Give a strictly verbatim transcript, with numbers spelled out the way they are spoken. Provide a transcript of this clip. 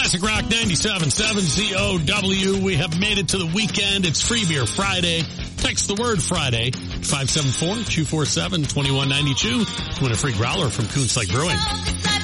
Classic Rock ninety-seven point seven Z O W. We have made it to the weekend. It's Free Beer Friday. Text the word Friday, five seven four, two four seven, two one nine two. Win a free growler from Coons Lake Brewing.